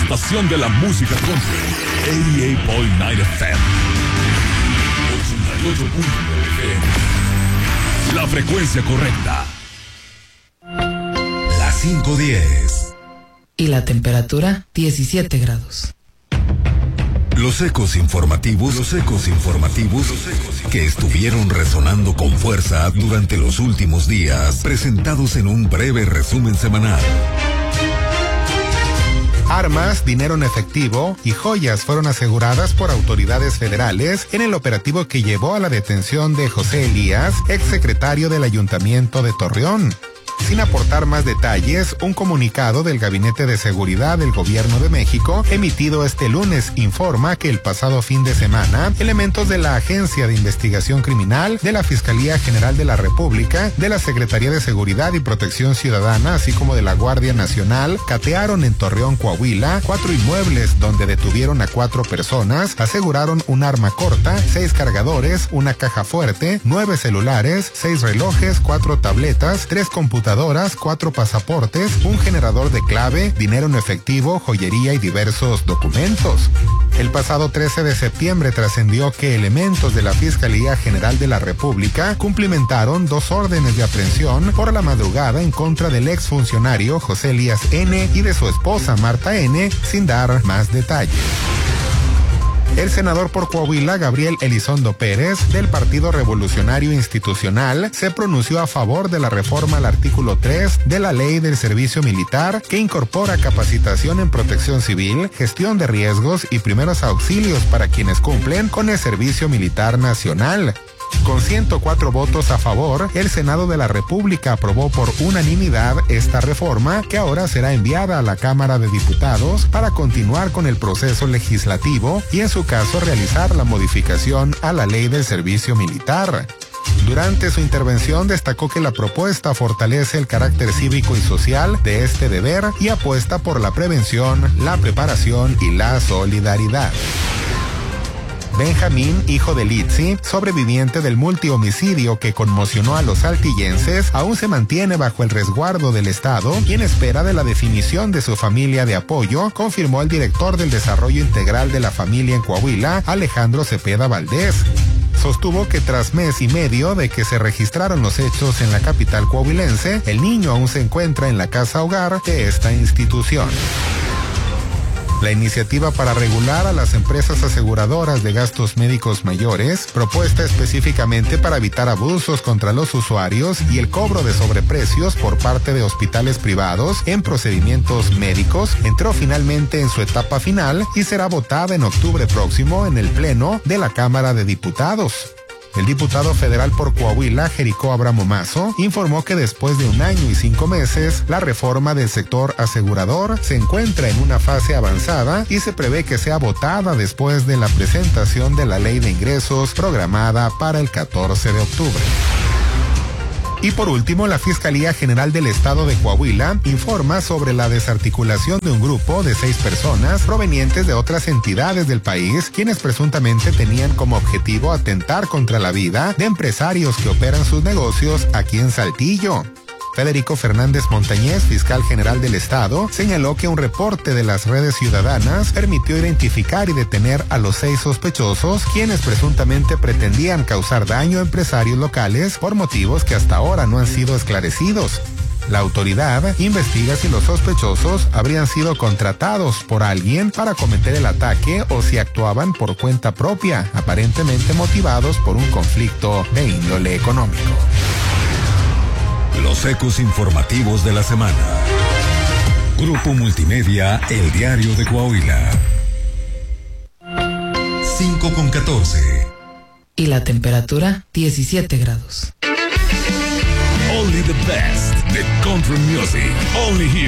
estación de la música country, 88.9 FM. 88.9 FM. La frecuencia correcta. Las 5:10. Y la temperatura, 17 grados. Los ecos informativos que estuvieron resonando con fuerza durante los últimos días, presentados en un breve resumen semanal. Armas, dinero en efectivo y joyas fueron aseguradas por autoridades federales en el operativo que llevó a la detención de José Elías, exsecretario del Ayuntamiento de Torreón. Sin aportar más detalles, un comunicado del Gabinete de Seguridad del Gobierno de México, emitido este lunes, informa que el pasado fin de semana, elementos de la Agencia de Investigación Criminal, de la Fiscalía General de la República, de la Secretaría de Seguridad y Protección Ciudadana, así como de la Guardia Nacional, catearon en Torreón, Coahuila, 4 inmuebles donde detuvieron a 4 personas, aseguraron un arma corta, 6 cargadores, una caja fuerte, 9 celulares, 6 relojes, 4 tabletas, 3 computadoras, 4 pasaportes, un generador de clave, dinero en efectivo, joyería y diversos documentos. El pasado 13 de septiembre trascendió que elementos de la Fiscalía General de la República cumplimentaron 2 órdenes de aprehensión por la madrugada en contra del exfuncionario José Elías N. y de su esposa Marta N., sin dar más detalles. El senador por Coahuila, Gabriel Elizondo Pérez, del Partido Revolucionario Institucional, se pronunció a favor de la reforma al artículo 3 de la Ley del Servicio Militar, que incorpora capacitación en protección civil, gestión de riesgos y primeros auxilios para quienes cumplen con el Servicio Militar Nacional. Con 104 votos a favor, el Senado de la República aprobó por unanimidad esta reforma, que ahora será enviada a la Cámara de Diputados para continuar con el proceso legislativo y, en su caso, realizar la modificación a la Ley del Servicio Militar. Durante su intervención destacó que la propuesta fortalece el carácter cívico y social de este deber y apuesta por la prevención, la preparación y la solidaridad. Benjamín, hijo de Litsi, sobreviviente del multihomicidio que conmocionó a los saltillenses, aún se mantiene bajo el resguardo del Estado y en espera de la definición de su familia de apoyo, confirmó el director del Desarrollo Integral de la Familia en Coahuila, Alejandro Cepeda Valdés. Sostuvo que tras mes y medio de que se registraron los hechos en la capital coahuilense, el niño aún se encuentra en la casa hogar de esta institución. La iniciativa para regular a las empresas aseguradoras de gastos médicos mayores, propuesta específicamente para evitar abusos contra los usuarios y el cobro de sobreprecios por parte de hospitales privados en procedimientos médicos, entró finalmente en su etapa final y será votada en octubre próximo en el Pleno de la Cámara de Diputados. El diputado federal por Coahuila, Jericó Abramo Mazo, informó que después de 1 año y 5 meses, la reforma del sector asegurador se encuentra en una fase avanzada y se prevé que sea votada después de la presentación de la Ley de Ingresos programada para el 14 de octubre. Y por último, la Fiscalía General del Estado de Coahuila informa sobre la desarticulación de un grupo de 6 personas provenientes de otras entidades del país, quienes presuntamente tenían como objetivo atentar contra la vida de empresarios que operan sus negocios aquí en Saltillo. Federico Fernández Montañez, fiscal general del Estado, señaló que un reporte de las redes ciudadanas permitió identificar y detener a los 6 sospechosos, quienes presuntamente pretendían causar daño a empresarios locales por motivos que hasta ahora no han sido esclarecidos. La autoridad investiga si los sospechosos habrían sido contratados por alguien para cometer el ataque o si actuaban por cuenta propia, aparentemente motivados por un conflicto de índole económico. Los ecos informativos de la semana. Grupo Multimedia, El Diario de Coahuila. 5:14. Y la temperatura, 17 grados. Only the best, the country music, only here.